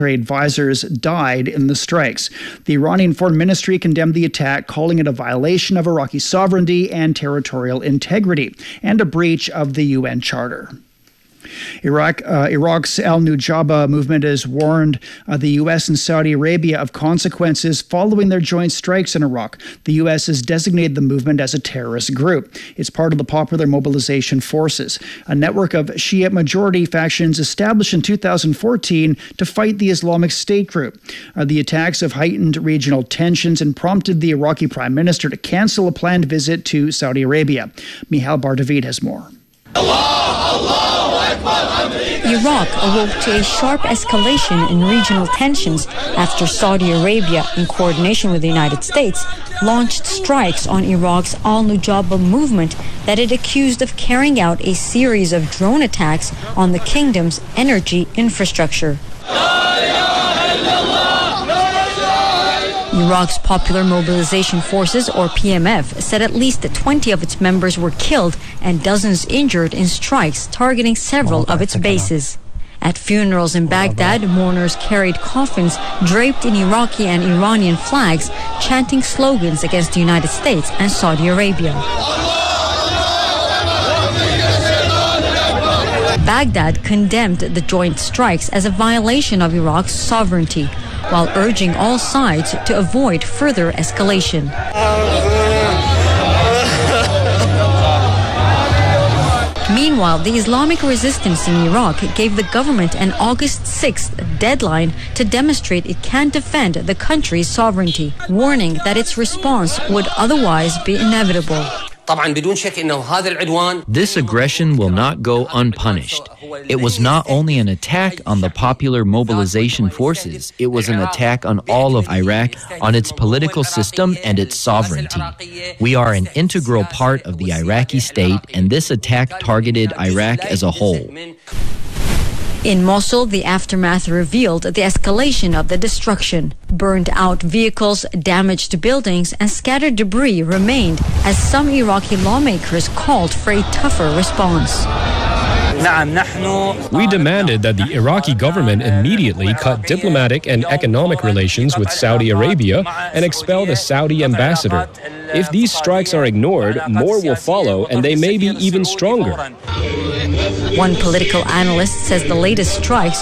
advisors died in the strikes. The Iranian Foreign Ministry condemned the attack, calling it a violation of Iraqi sovereignty and territorial integrity and a breach of the UN Charter. Iraq's al-Nujaba movement has warned the U.S. and Saudi Arabia of consequences following their joint strikes in Iraq. The U.S. has designated the movement as a terrorist group. It's part of the Popular Mobilization Forces, a network of Shia majority factions established in 2014 to fight the Islamic State group. The attacks have heightened regional tensions and prompted the Iraqi Prime Minister to cancel a planned visit to Saudi Arabia. Michal Bar-David has more. Iraq awoke to a sharp escalation in regional tensions after Saudi Arabia, in coordination with the United States, launched strikes on Iraq's al-Nujaba movement that it accused of carrying out a series of drone attacks on the kingdom's energy infrastructure. Iraq's Popular Mobilization Forces, or PMF, said at least 20 of its members were killed and dozens injured in strikes targeting several of its bases. At funerals in Baghdad, mourners carried coffins draped in Iraqi and Iranian flags, chanting slogans against the United States and Saudi Arabia. Baghdad condemned the joint strikes as a violation of Iraq's sovereignty, while urging all sides to avoid further escalation. Meanwhile, the Islamic resistance in Iraq gave the government an August 6th deadline to demonstrate it can defend the country's sovereignty, warning that its response would otherwise be inevitable. This aggression will not go unpunished. It was not only an attack on the Popular Mobilization Forces, it was an attack on all of Iraq, on its political system and its sovereignty. We are an integral part of the Iraqi state, and this attack targeted Iraq as a whole. In Mosul, the aftermath revealed the escalation of the destruction. Burned out vehicles, damaged buildings, and scattered debris remained as some Iraqi lawmakers called for a tougher response. We demanded that the Iraqi government immediately cut diplomatic and economic relations with Saudi Arabia and expel the Saudi ambassador. If these strikes are ignored, more will follow, and they may be even stronger. One political analyst says the latest strikes